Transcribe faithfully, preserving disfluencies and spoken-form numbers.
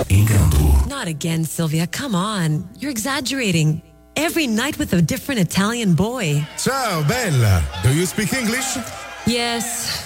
Encanto. Not again, Sylvia. Come on. You're exaggerating. Every night with a different Italian boy. Ciao, Bella. Do you speak English? Yes,